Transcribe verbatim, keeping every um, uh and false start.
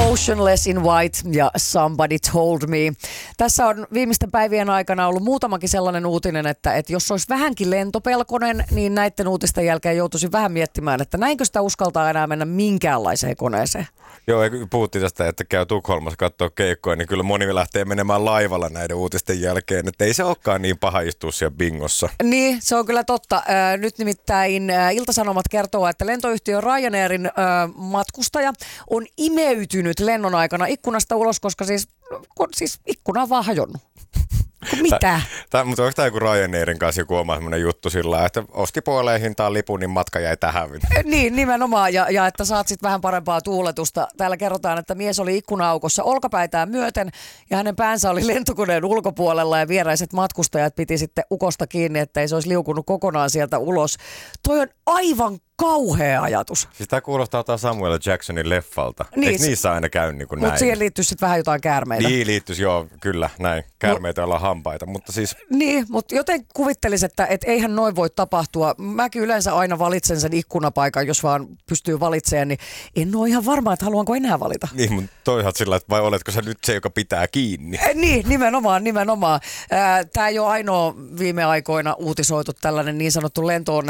Motionless in White ja Somebody Told Me. Tässä on viimeisten päivien aikana ollut muutamakin sellainen uutinen, että, että jos olisi vähänkin lentopelkonen, niin näiden uutisten jälkeen joutuisin vähän miettimään, että näinkö sitä uskaltaa enää mennä minkäänlaiseen koneeseen. Joo, puhuttiin tästä, että käy Tukholmassa katsoa keikkoja, niin kyllä moni lähtee menemään laivalla näiden uutisten jälkeen, että ei se olekaan niin paha istua siellä bingossa. Niin, se on kyllä totta. Nyt nimittäin Ilta-Sanomat kertoo, että lentoyhtiö Ryanairin matkustaja on imeytynyt lennon aikana ikkunasta ulos, koska siis, siis ikkuna on vaan hajonnut. Mitä? Tämä, mutta onko tämä joku Ryanairin kanssa joku oma sellainen juttu sillä lailla, että osti puoleen hintaan lipun, niin matka jäi tähän? Niin, nimenomaan. Ja, ja että saat sitten vähän parempaa tuuletusta. Täällä kerrotaan, että mies oli ikkuna-aukossa olkapäitään myöten ja hänen päänsä oli lentokoneen ulkopuolella ja viereiset matkustajat piti sitten ukosta kiinni, että ei se olisi liukunut kokonaan sieltä ulos. Toi on aivan kauhea ajatus. Siis tämä kuulostaa taas Samuel Jacksonin leffalta. Niin, eikö niissä aina käy niin kuin näin? Mutta siihen liittyisi sitten vähän jotain käärmeitä. Niin liittyisi, joo, kyllä, näin. Käärmeitä ollaan hampaita, mutta siis... Niin, mutta joten kuvittelisi, että et eihän noin voi tapahtua. Mäkin yleensä aina valitsen sen ikkunapaikan, jos vaan pystyy valitsemaan, niin en ole ihan varma, että haluanko enää valita. Niin, mutta toisaalta sillä, että vai oletko sä nyt se, joka pitää kiinni? Eh, niin, nimenomaan, nimenomaan. Tämä ei ole ainoa viime aikoina uutisoitu tällainen niin sanottu lentoonnettomuus.